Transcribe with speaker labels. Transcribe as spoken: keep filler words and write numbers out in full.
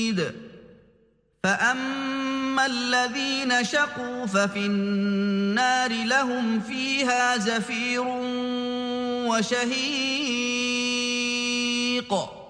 Speaker 1: فأما الذين شقوا ففي النار لهم فيها زفير وشهيق